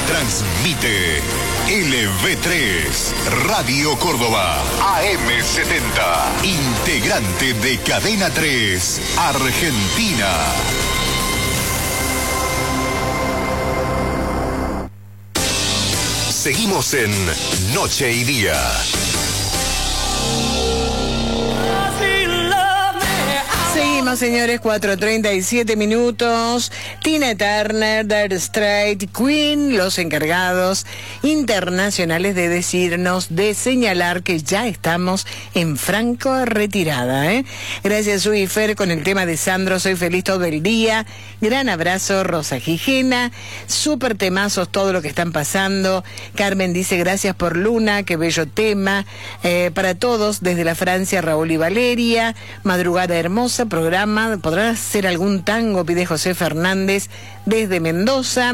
Transmite LV3, Radio Córdoba, AM70, integrante de Cadena 3, Argentina. Seguimos en Noche y Día. Seguimos, señores, 4:37 minutos. Tina Turner, Dire Straits, Queen, los encargados internacionales de decirnos, de señalar que ya estamos en franco retirada, ¿eh? Gracias, Uifer, con el tema de Sandro, soy feliz todo el día. Gran abrazo, Rosa Gijena. Súper temazos todo lo que están pasando. Carmen dice, gracias por Luna, qué bello tema. Para todos, desde la Francia, Raúl y Valeria. Madrugada hermosa, programa, ¿podrá hacer algún tango? Pide José Fernández desde Mendoza.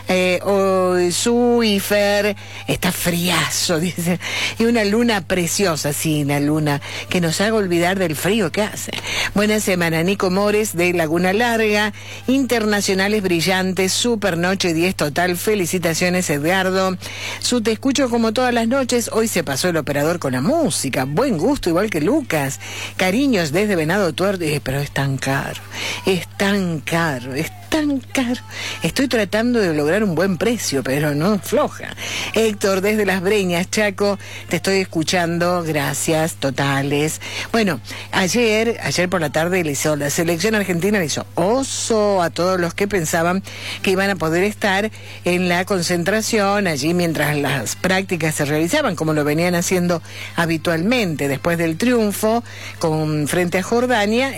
Su Ifer está friazo, dice, y una luna preciosa, sí, una luna que nos haga olvidar del frío que hace. Buena semana, Nico Mores de Laguna Larga. Internacionales brillantes, super noche 10 total, felicitaciones, Edgardo. Te escucho como todas las noches, hoy se pasó el operador con la música, buen gusto, igual que Lucas. Cariños desde Venado Tuerto, pero es tan caro, es tan caro, es tan caro. Estoy tratando de lograr un buen precio, pero no floja. Héctor, desde Las Breñas, Chaco, te estoy escuchando, gracias, totales. Bueno, ayer por la tarde le hizo la selección argentina, le hizo oso a todos los que pensaban que iban a poder estar en la concentración allí mientras las prácticas se realizaban, como lo venían haciendo habitualmente. Después del triunfo frente a Jordania,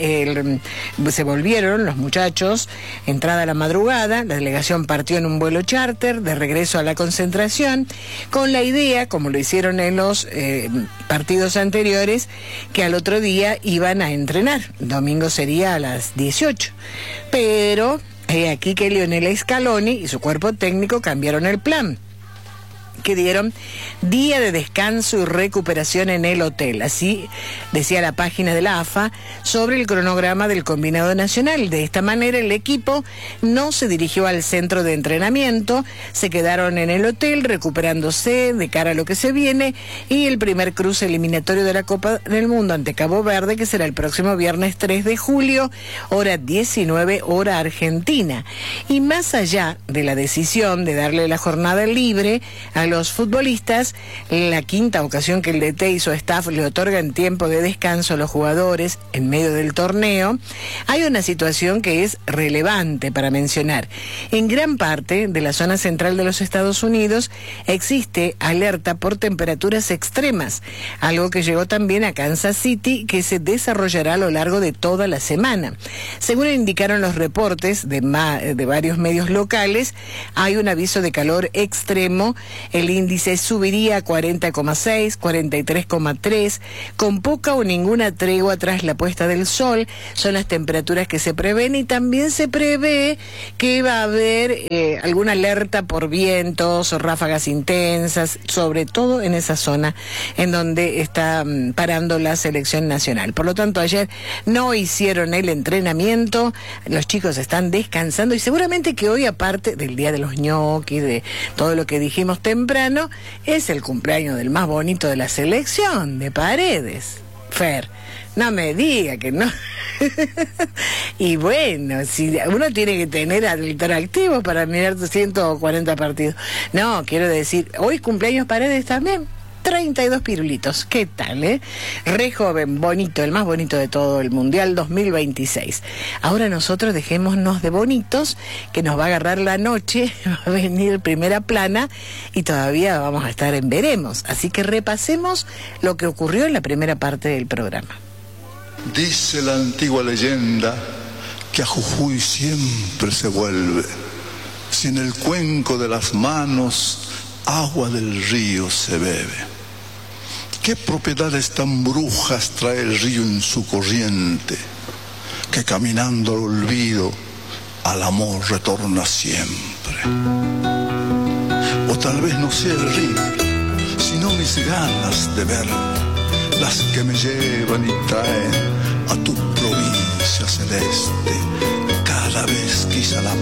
se volvieron los muchachos, entrada a la madrugada, la delegación partió en un vuelo charter de regreso a la concentración, con la idea, como lo hicieron en los partidos anteriores, que al otro día iban a entrenar. Domingo sería a las 18. Pero aquí que Lionel Scaloni y su cuerpo técnico cambiaron el plan, que dieron día de descanso y recuperación en el hotel. Así decía la página de la AFA sobre el cronograma del combinado nacional. De esta manera el equipo no se dirigió al centro de entrenamiento, se quedaron en el hotel recuperándose de cara a lo que se viene y el primer cruce eliminatorio de la Copa del Mundo ante Cabo Verde, que será el próximo viernes 3 de julio, hora 19, hora argentina. Y más allá de la decisión de darle la jornada libre a los futbolistas, la quinta ocasión que el DT y su staff le otorgan tiempo de descanso a los jugadores en medio del torneo, hay una situación que es relevante para mencionar. En gran parte de la zona central de los Estados Unidos existe alerta por temperaturas extremas, algo que llegó también a Kansas City, que se desarrollará a lo largo de toda la semana. Según indicaron los reportes de varios medios locales, hay un aviso de calor extremo. El índice subiría a 40,6, 43,3, con poca o ninguna tregua tras la puesta del sol. Son las temperaturas que se prevén, y también se prevé que va a haber alguna alerta por vientos o ráfagas intensas, sobre todo en esa zona en donde está parando la selección nacional. Por lo tanto, ayer no hicieron el entrenamiento, los chicos están descansando, y seguramente que hoy, aparte del día de los ñoquis, de todo lo que dijimos temprano, es el cumpleaños del más bonito de la selección, de Paredes. Fer, no me diga que no. Y bueno, si uno tiene que tener atractivo para mirar 140 partidos. No, quiero decir, hoy cumpleaños Paredes también. 32 pirulitos, ¿qué tal, Re joven, bonito, el más bonito de todo el Mundial 2026. Ahora nosotros dejémonos de bonitos, que nos va a agarrar la noche, va a venir primera plana y todavía vamos a estar en veremos. Así que repasemos lo que ocurrió en la primera parte del programa. Dice la antigua leyenda que a Jujuy siempre se vuelve, si en el cuenco de las manos agua del río se bebe. ¿Qué propiedades tan brujas trae el río en su corriente, que caminando al olvido al amor retorna siempre? O tal vez no sea el río, sino mis ganas de ver, las que me llevan y traen a tu provincia celeste, cada vez quizá la